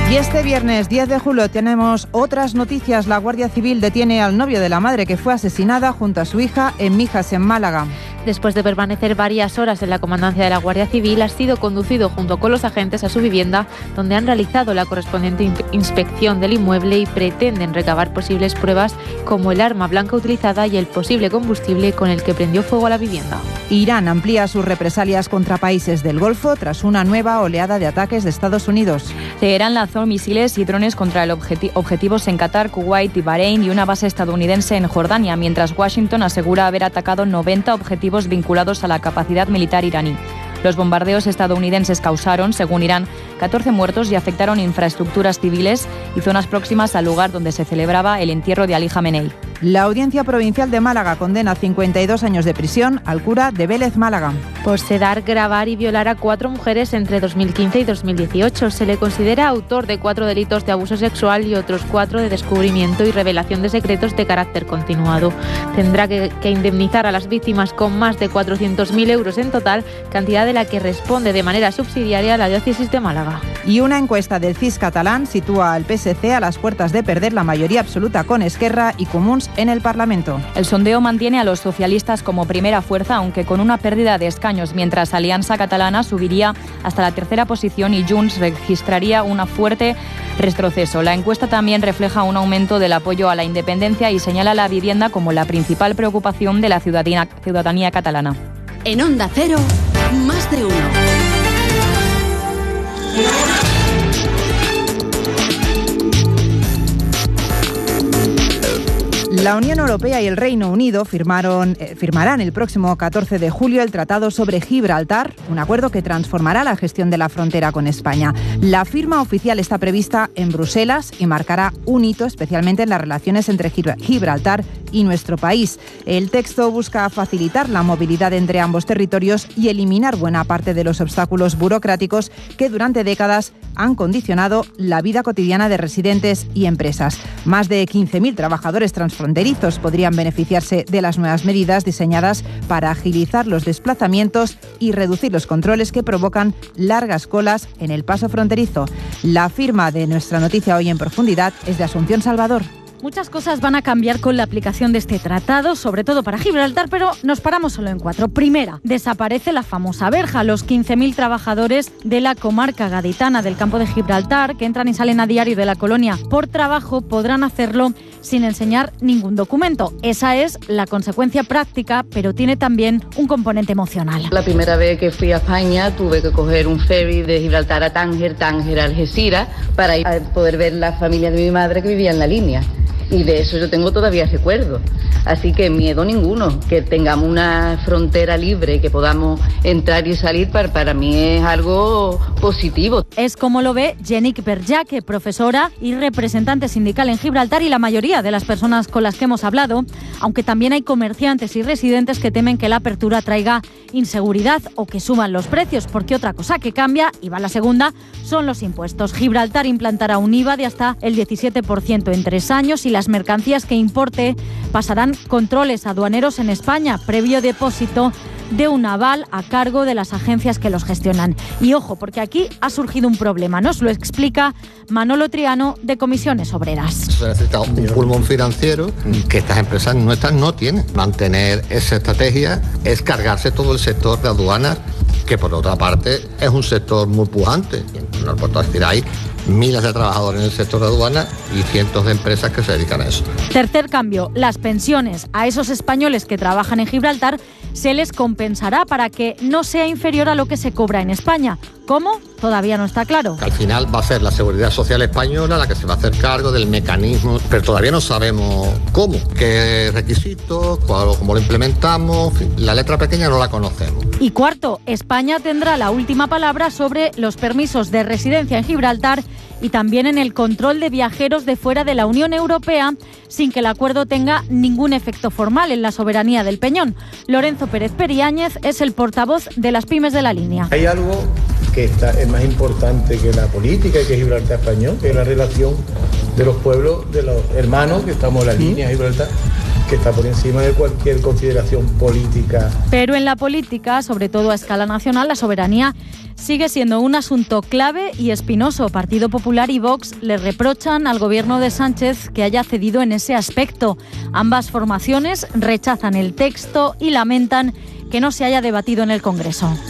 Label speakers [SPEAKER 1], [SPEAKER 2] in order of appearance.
[SPEAKER 1] Y este viernes 10 de julio tenemos otras noticias. La Guardia Civil detiene al novio de la madre que fue asesinada junto a su hija en Mijas, en Málaga.
[SPEAKER 2] Después de permanecer varias horas en la comandancia de la Guardia Civil, ha sido conducido junto con los agentes a su vivienda, donde han realizado la correspondiente inspección del inmueble y pretenden recabar posibles pruebas como el arma blanca utilizada y el posible combustible con el que prendió fuego a la vivienda.
[SPEAKER 1] Irán amplía sus represalias contra países del Golfo tras una nueva oleada de ataques de Estados Unidos.
[SPEAKER 3] Teherán lanzó misiles y drones contra objetivos en Qatar, Kuwait y Bahrein y una base estadounidense en Jordania, mientras Washington asegura haber atacado 90 objetivos vinculados a la capacidad militar iraní. Los bombardeos estadounidenses causaron, según Irán, 14 muertos y afectaron infraestructuras civiles y zonas próximas al lugar donde se celebraba el entierro de Ali Jamenei.
[SPEAKER 1] La Audiencia Provincial de Málaga condena a 52 años de prisión al cura de Vélez, Málaga.
[SPEAKER 2] Por sedar, grabar y violar a 4 mujeres entre 2015 y 2018. Se le considera autor de 4 delitos de abuso sexual y otros 4 de descubrimiento y revelación de secretos de carácter continuado. Tendrá que indemnizar a las víctimas con más de 400.000 euros en total, cantidad de la que responde de manera subsidiaria la diócesis de Málaga.
[SPEAKER 1] Y una encuesta del CIS catalán sitúa al PSC a las puertas de perder la mayoría absoluta con Esquerra y Comuns en el Parlamento.
[SPEAKER 3] El sondeo mantiene a los socialistas como primera fuerza, aunque con una pérdida de escaños, mientras Alianza Catalana subiría hasta la tercera posición y Junts registraría un fuerte retroceso. La encuesta también refleja un aumento del apoyo a la independencia y señala la vivienda como la principal preocupación de la ciudadanía catalana.
[SPEAKER 4] En Onda Cero, Más de Uno.
[SPEAKER 1] La Unión Europea y el Reino Unido firmarán el próximo 14 de julio el Tratado sobre Gibraltar, un acuerdo que transformará la gestión de la frontera con España. La firma oficial está prevista en Bruselas y marcará un hito, especialmente en las relaciones entre Gibraltar y nuestro país. El texto busca facilitar la movilidad entre ambos territorios y eliminar buena parte de los obstáculos burocráticos que durante décadas han condicionado la vida cotidiana de residentes y empresas. Más de 15.000 trabajadores transfronterizos podrían beneficiarse de las nuevas medidas diseñadas para agilizar los desplazamientos y reducir los controles que provocan largas colas en el paso fronterizo. La firma de nuestra noticia hoy en profundidad es de Asunción Salvador.
[SPEAKER 5] Muchas cosas van a cambiar con la aplicación de este tratado, sobre todo para Gibraltar, pero nos paramos solo en 4. Primera, desaparece la famosa verja. Los 15.000 trabajadores de la comarca gaditana del campo de Gibraltar, que entran y salen a diario de la colonia por trabajo, podrán hacerlo sin enseñar ningún documento. Esa es la consecuencia práctica, pero tiene también un componente emocional.
[SPEAKER 6] La primera vez que fui a España tuve que coger un ferry de Gibraltar a Tánger a Algeciras, para ir a poder ver la familia de mi madre que vivía en la línea. Y de eso yo tengo todavía recuerdo. Así que miedo ninguno, que tengamos una frontera libre, que podamos entrar y salir, para mí es algo positivo.
[SPEAKER 5] Es como lo ve Jenik Berjak, profesora y representante sindical en Gibraltar, y la mayoría de las personas con las que hemos hablado, aunque también hay comerciantes y residentes que temen que la apertura traiga inseguridad o que suban los precios, porque otra cosa que cambia, y va la segunda, son los impuestos. Gibraltar implantará un IVA de hasta el 17% en 3 años y las mercancías que importe pasarán controles aduaneros en España, previo depósito de un aval a cargo de las agencias que los gestionan. Y ojo, porque aquí ha surgido un problema. Nos lo explica Manolo Triano, de Comisiones Obreras.
[SPEAKER 7] Se necesita un pulmón financiero que estas empresas nuestras no tienen. Mantener esa estrategia es cargarse todo el sector de aduanas, que por otra parte es un sector muy pujante. No puedo decir, hay miles de trabajadores en el sector de aduanas y cientos de empresas que se dedican a eso.
[SPEAKER 5] Tercer cambio, las pensiones a esos españoles que trabajan en Gibraltar se les compensará para que no sea inferior a lo que se cobra en España. ¿Cómo? Todavía no está claro.
[SPEAKER 7] Al final va a ser la Seguridad Social Española la que se va a hacer cargo del mecanismo, pero todavía no sabemos cómo, qué requisitos, cómo lo implementamos. La letra pequeña no la conocemos.
[SPEAKER 5] Y cuarto, España tendrá la última palabra sobre los permisos de residencia en Gibraltar y también en el control de viajeros de fuera de la Unión Europea, sin que el acuerdo tenga ningún efecto formal en la soberanía del Peñón. Lorenzo Pérez Periáñez es el portavoz de las pymes de la línea.
[SPEAKER 8] Hay algo que es más importante que la política y que Gibraltar español, que es la relación de los pueblos, de los hermanos que estamos en la línea de Gibraltar, que está por encima de cualquier consideración política.
[SPEAKER 5] Pero en la política, sobre todo a escala nacional, la soberanía sigue siendo un asunto clave y espinoso. Partido Popular y Vox le reprochan al gobierno de Sánchez que haya cedido en ese aspecto. Ambas formaciones rechazan el texto y lamentan que no se haya debatido en el Congreso.